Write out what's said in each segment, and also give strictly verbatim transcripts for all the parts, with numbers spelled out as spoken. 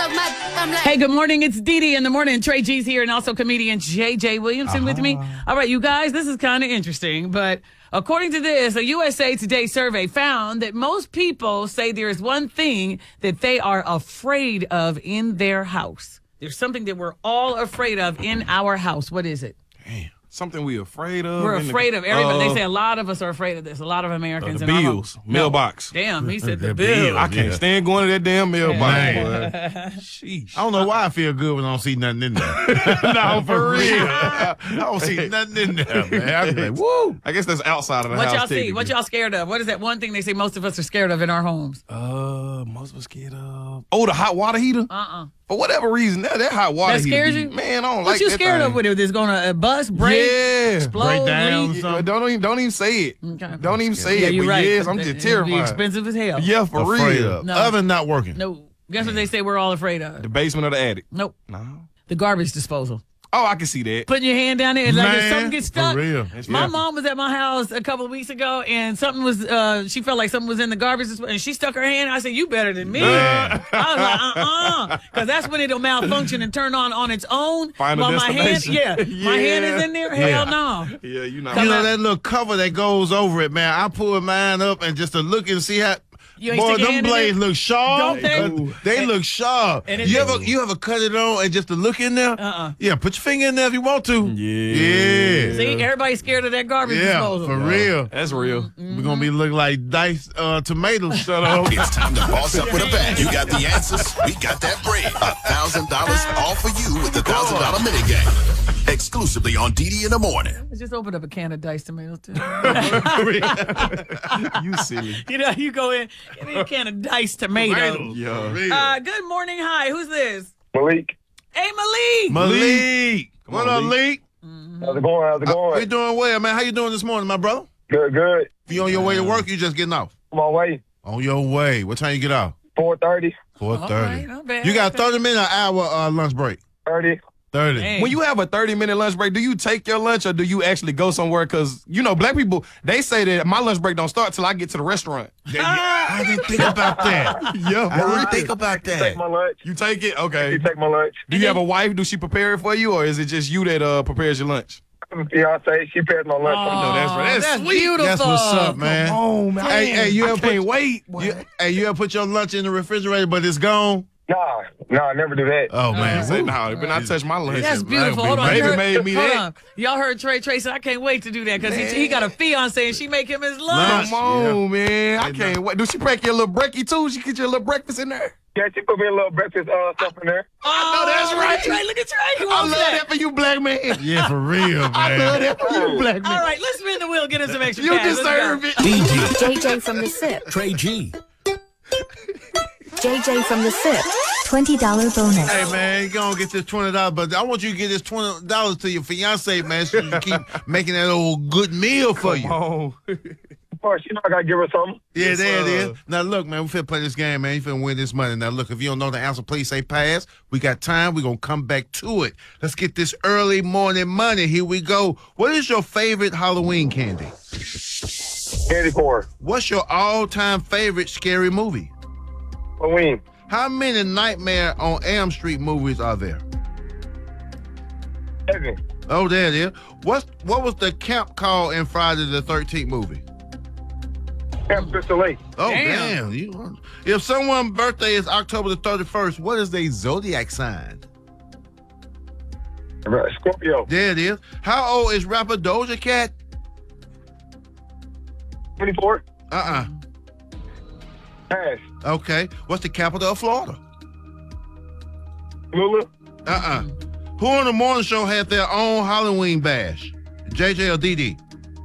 Hey, good morning. It's Dee Dee in the morning. Trey G's here, and also comedian J J Williamson uh-huh. with me. All right, you guys, this is kind of interesting, but according to this, a U S A Today survey found that most people say there is one thing that they are afraid of in their house. There's something that we're all afraid of in our house. What is it? Damn. Something we're afraid of. We're afraid the, of everybody. Uh, they say a lot of us are afraid of this. A lot of Americans. Uh, the in bills, our mailbox. No. Damn, he said the, the bills. bill. I can't yeah. stand going to that damn mailbox. Man. Sheesh. I don't know why I feel good when I don't see nothing in there. No, for real. I don't see nothing in there, man. I be like, woo. I guess that's outside of the what house. What y'all see? What y'all scared of? What is that one thing they say most of us are scared of in our homes? Uh, most of us scared of. Oh, the hot water heater. Uh uh For whatever reason, that, that hot water that heater. scares be, you, man. I don't what like that. What you scared thing. of with it? It's going to uh, bust, break, yeah. explode, break down. leak? Yeah, don't even don't even say it. Okay. Don't even say yeah, it. You're but right. yes, I'm It- just it'd terrified. Be expensive as hell. Yeah, for Afraid real. of. No. Oven not working. No. Guess what they say we're all afraid of? The basement or the attic. Nope. No. The garbage disposal. Oh, I can see that. Putting your hand down there and like if Man, something gets for stuck. real. My Yeah. mom was at my house a couple of weeks ago and something was, uh, she felt like something was in the garbage and she stuck her hand. I said, you better than me. Man. I was like, uh-uh. Because that's when it'll malfunction and turn on on its own. Final While my hand, destination. yeah, my hand Yeah. is in there. Hell Yeah. no. Yeah, you know. You know that little cover that goes over it, man. I pull mine up and just to look and see how. You ain't Boy, stick your them hand in blades there? look sharp. Don't they? Uh, They And- look sharp. and it- You ever you ever cut it on and just to look in there? Uh-uh. Yeah, put your finger in there if you want to. Yeah. Yeah. See, everybody's scared of that garbage Yeah, disposal. for real. That's real. Mm-hmm. We're gonna be looking like diced uh, tomatoes. Shut up. It's time to boss up with a bag. You got the answers. We got that bread. A thousand dollars all for you with the thousand dollar minigame. Exclusively on D D in the morning. Let's just open up a can of diced tomatoes too. You silly. You know, you go in, give me a can of diced tomatoes. Yeah. For real. Uh, good morning. Hi, who's this? Malik, Hey, Malik. Malik. Come What on, up, Lee? how's it going? How's it Uh, going? we doing well, man. How you doing this morning, my brother? Good, good. You on your way to work? You just getting off? On my way. On your way. What time you get off? four thirty, Four All thirty. right, not bad. You got thirty minute or hour uh, lunch break? thirty. Thirty. Dang. When you have a thirty minute lunch break, do you take your lunch or do you actually go somewhere? Because, you know, black people, they say that my lunch break don't start till I get to the restaurant. I didn't think about that. Yeah, I didn't think about Take that. my lunch. You take it? Okay. You take my lunch. Do you have a wife? Do she prepare it for you or is it just you that uh, prepares your lunch? Fiance, she pays my lunch. Oh, know that's right. That's that's sweet. beautiful. That's what's up, man. Oh, man. Hey, hey, you I ever can't put, wait. you, hey, you ever put your lunch in the refrigerator, but it's gone? Nah, nah, I never do that. Oh, man. Say, Woo. nah, but I touch my lunch. That's Listen, beautiful. man, Hold on. baby You heard- made me hold that. on. Y'all heard Trey Trey say, I can't wait to do that because he, he got a fiance and she make him his lunch. Come on, Yeah. man. I Hey, can't wait. Do she pack your little brekkie too? She get your little breakfast in there? Yeah, she put me a little breakfast uh, stuff in there. Oh, know that's look at right. Trey, look at Trey. He I wants love that. that for you, black man. Yeah, for real, man. I love that for you, black man. All right, let's spin the wheel, get us some extra You cash. Let's deserve go. it. D J, J J from the SIP. Trey G. J J from the SIP. twenty dollars bonus. Hey, man, you gonna get this twenty dollars, but I want you to get this twenty dollars to your fiance, man, so you can keep making that old good meal for you. Oh, Of course, you know I gotta give her something. Yeah, Yes, there it sir. is. Now, look, man, we finna play this game, man. You finna win this money. Now, look, if you don't know the answer, please say pass. We got time. We're gonna come back to it. Let's get this early morning money. Here we go. What is your favorite Halloween candy? Candy corn. What's your all-time favorite scary movie? Halloween. How many Nightmare on Elm Street movies are there? Seven. Oh, there it is. What's, what was the camp called in Friday the thirteenth movie? Camp Crystal Lake. Oh, Damn. damn. You, if someone's birthday is October the thirty-first, what is their zodiac sign? Right, Scorpio. There it is. How old is rapper Doja Cat? twenty-four. Uh-uh. Pass. Okay. What's the capital of Florida? Lula. Uh-uh. Who on the morning show had their own Halloween bash? J J or D D?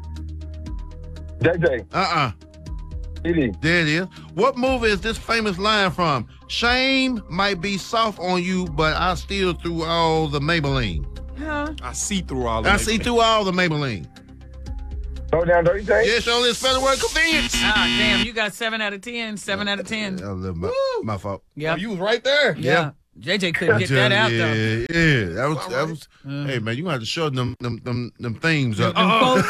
J J. Uh-uh. D D. There it is. What movie is this famous line from? Shame might be soft on you, but I still through all the Maybelline. Huh? I see through all of I that. see through all the Maybelline. Go down dirty thing. Yes, only a spelling word convenience. Ah, damn, you got seven out of ten. Seven out of ten. A little my, my fault. Yeah. Oh, you was right there. Yeah. J J couldn't get that out, yeah, though. Yeah, that was, that was, hey, man, you gonna have to show them them them, them themes up. Uh-oh.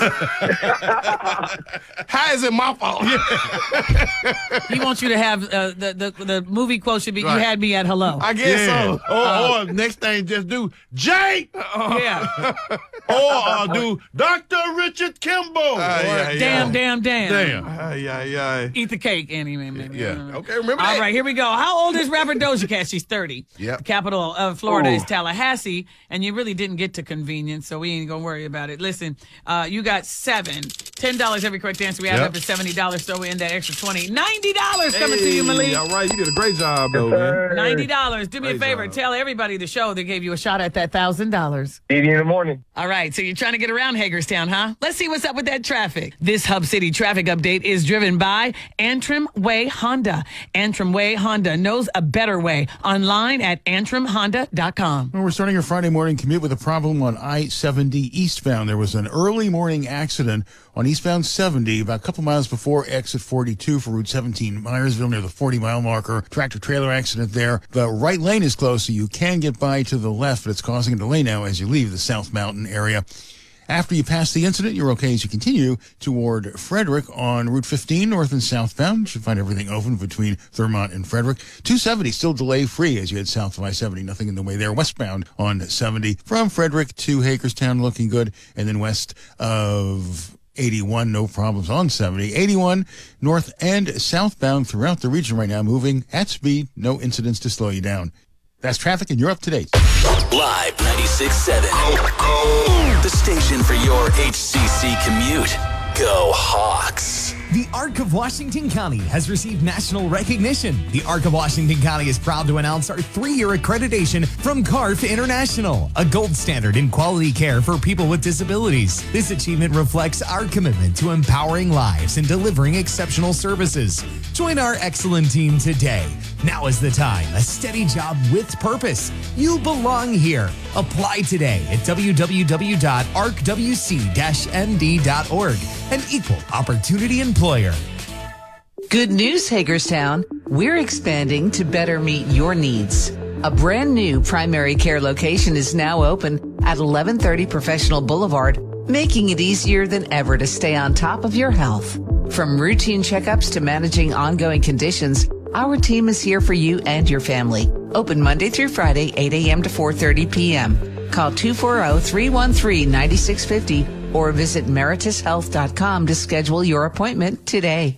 How is it my fault? He wants you to have uh, the, the the movie quote should be, Right. you had me at hello. I guess Yeah. so. Or, or next thing, just do Jake, Yeah. or uh, do Doctor Richard Kimball. Ay, Or- ay, Damn, ay. damn, damn. Damn. Ay, ay, ay. Eat the cake, Annie. Maybe. Yeah. Okay, remember All that? right, here we go. How old is rapper Doja Cat? She's thirty. Yep. The capital of Florida Ooh. is Tallahassee, and you really didn't get to convenience, so we ain't gonna worry about it. Listen, uh, you got seven. ten dollars every correct answer. We add Yep. up to seventy dollars, so we end that extra twenty. ninety dollars coming to you, Hey, Malik. All right, you did a great job, though, man. ninety dollars. Do me a Great favor. job. Tell everybody the show that gave you a shot at that one thousand dollars. Didi in the morning. All right, so you're trying to get around Hagerstown, huh? Let's see what's up with that traffic. This Hub City traffic update is driven by Antrim Way Honda. Antrim Way Honda knows a better way. Online at antrim honda dot com. Well, we're starting your Friday morning commute with a problem on I seventy eastbound. There was an early morning accident on eastbound seventy about a couple miles before exit forty-two for Route seventeen, Myersville, near the forty-mile marker. Tractor-trailer accident there. The right lane is closed, so you can get by to the left, but it's causing a delay now as you leave the South Mountain area. After you pass the incident, you're okay as you continue toward Frederick on Route fifteen, north and southbound. You should find everything open between Thurmont and Frederick. two seventy still delay-free as you head south of I seventy. Nothing in the way there. Westbound on seventy from Frederick to Hagerstown, looking good. And then west of eighty-one, no problems on seventy. eighty-one, north and southbound throughout the region right now, moving at speed. No incidents to slow you down. That's traffic, and you're up to date. Live ninety-six point seven. The station for your H C C commute. Go Hawks. The Arc of Washington County has received national recognition. The Arc of Washington County is proud to announce our three-year accreditation from C A R F International, a gold standard in quality care for people with disabilities. This achievement reflects our commitment to empowering lives and delivering exceptional services. Join our excellent team today. Now is the time. A steady job with purpose. You belong here. Apply today at w w w dot arc w c dash n d dot org. An equal opportunity employer. Good news, Hagerstown. We're expanding to better meet your needs. A brand new primary care location is now open at eleven thirty Professional Boulevard, making it easier than ever to stay on top of your health. From routine checkups to managing ongoing conditions, our team is here for you and your family. Open Monday through Friday, eight a.m. to four thirty p.m. Call two four zero, three one three, nine six five zero or visit meritus health dot com to schedule your appointment today.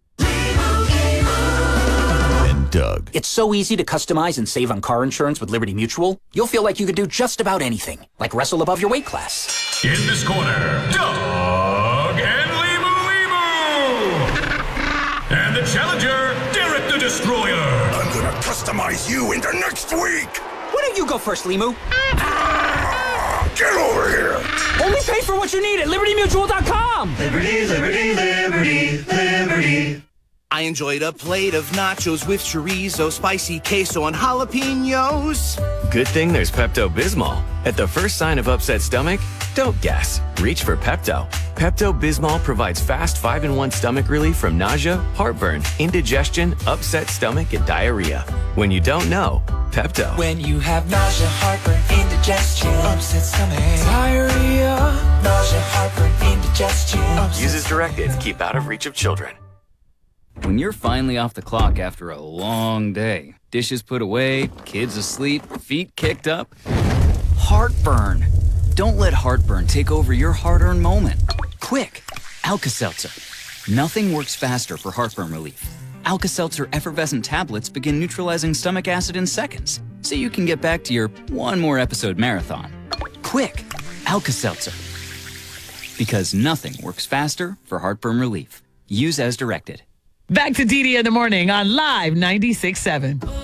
And Doug. It's so easy to customize and save on car insurance with Liberty Mutual. You'll feel like you could do just about anything, like wrestle above your weight class. In this corner, Doug and Limu Limu. And the challenger, Derek the Destroyer. I'm gonna customize you into next week. Why don't you go first, Limu? Get over here. Only pay for what you need at liberty mutual dot com. Liberty, liberty, liberty, liberty. I enjoyed a plate of nachos with chorizo, spicy queso, and jalapenos. Good thing there's Pepto-Bismol. At the first sign of upset stomach, don't guess. Reach for Pepto. Pepto-Bismol provides fast five in one stomach relief from nausea, heartburn, indigestion, upset stomach, and diarrhea. When you don't know, Pepto. When you have nausea, heartburn, indigestion, upset stomach, diarrhea, nausea, heartburn, indigestion. Use as directed to keep out of reach of children. When you're finally off the clock after a long day, dishes put away, kids asleep, feet kicked up, heartburn. Don't let heartburn take over your hard-earned moment. Quick, Alka-Seltzer. Nothing works faster for heartburn relief. Alka-Seltzer effervescent tablets begin neutralizing stomach acid in seconds, so you can get back to your one more episode marathon. Quick, Alka-Seltzer. Because nothing works faster for heartburn relief. Use as directed. Back to Didi in the morning on Live ninety-six point seven.